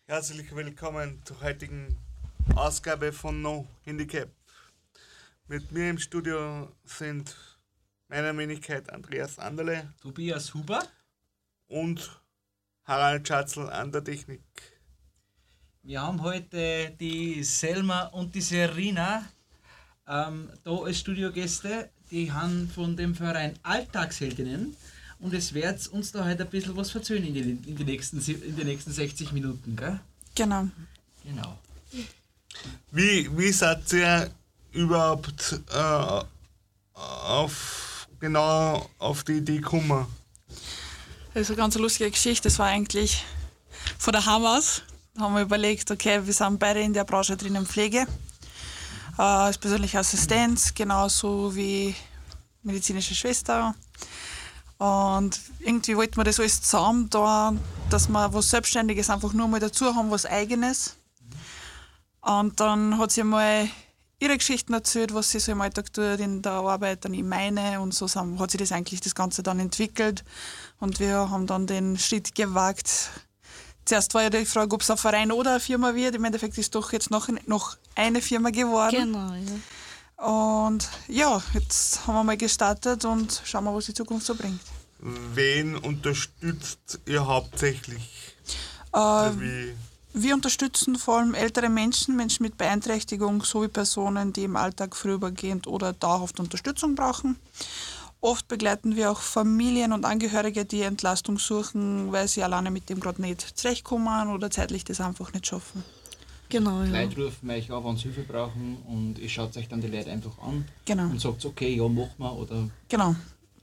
Herzlich willkommen zur heutigen Ausgabe von No Handicap. Mit mir im Studio sind meiner Wenigkeit Andreas Anderle, Tobias Huber und Harald Schatzl an der Technik. Wir haben heute die Selma und die Serena da als Studiogäste. Die haben von dem Verein Alltagsheldinnen und es wird uns da heute ein bisschen was erzählen in den nächsten 60 Minuten, gell? Genau. Wie seid ihr überhaupt auf die Idee gekommen? Das ist eine ganz lustige Geschichte. Das war eigentlich von daheim aus. Da haben wir überlegt, okay, wir sind beide in der Branche drinnen Pflege. Als persönliche Assistenz, genauso wie medizinische Schwester. Und irgendwie wollten wir das alles zusammen da, dass wir was Selbstständiges einfach nur mal dazu haben, was Eigenes. Und dann hat sie mal ihre Geschichten erzählt, was sie so im Alltag tut, in der Arbeit, dann ich meine. Und so hat sich das Ganze dann entwickelt. Und wir haben dann den Schritt gewagt. Zuerst war ja die Frage, ob es ein Verein oder eine Firma wird. Im Endeffekt ist doch jetzt noch eine Firma geworden. Genau, ja. Und ja, jetzt haben wir mal gestartet und schauen wir, was die Zukunft so bringt. Wen unterstützt ihr hauptsächlich? Wir unterstützen vor allem ältere Menschen mit Beeinträchtigung sowie Personen, die im Alltag vorübergehend oder dauerhaft Unterstützung brauchen. Oft begleiten wir auch Familien und Angehörige, die Entlastung suchen, weil sie alleine mit dem gerade nicht zurechtkommen oder zeitlich das einfach nicht schaffen. Genau, ja. Leute rufen mich an, wenn sie Hilfe brauchen und ich schaue euch dann die Leute einfach an Genau. und sagt, okay, ja, machen wir oder... Genau.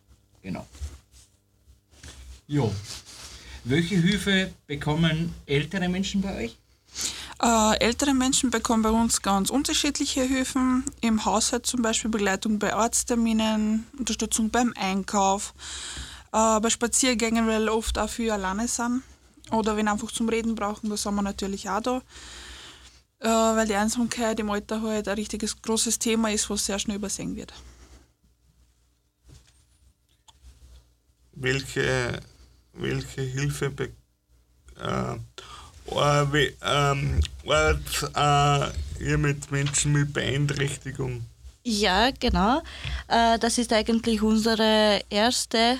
Ja. Welche Hilfe bekommen ältere Menschen bei euch? Ältere Menschen bekommen bei uns ganz unterschiedliche Hilfen. Im Haushalt zum Beispiel Begleitung bei Arztterminen, Unterstützung beim Einkauf, bei Spaziergängen, weil oft auch viele alleine sind. Oder wenn einfach zum Reden brauchen, da sind wir natürlich auch da. Weil die Einsamkeit im Alter halt ein richtiges großes Thema ist, was sehr schnell übersehen wird. Welche Hilfe ihr mit Menschen mit Beeinträchtigung? Ja, genau. Das war eigentlich unsere erste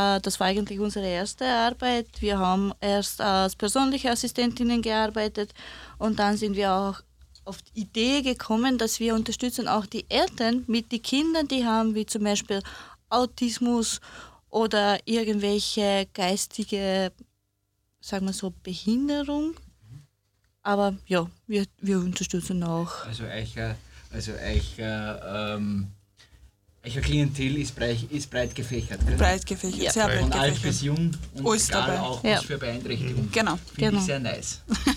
Arbeit. Wir haben erst als persönliche Assistentinnen gearbeitet und dann sind wir auch auf die Idee gekommen, dass wir unterstützen auch die Eltern mit den Kindern, die haben, wie zum Beispiel Autismus oder irgendwelche geistige, sagen wir so, Behinderung. Aber ja, wir unterstützen auch. Euer Klientel ist breit gefächert. Gell? Breit gefächert, Ja. sehr breit Von alt gefächert. bis jung und Alles egal dabei. auch Ja. was für Beeinträchtigung. Genau. Finde Genau. ich sehr nice.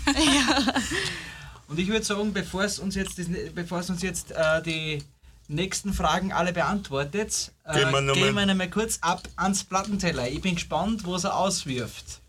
Und ich würde sagen, bevor es uns jetzt die nächsten Fragen alle beantwortet, Gehen wir gehen wir nochmal kurz ab ans Plattenteller. Ich bin gespannt, was er auswirft.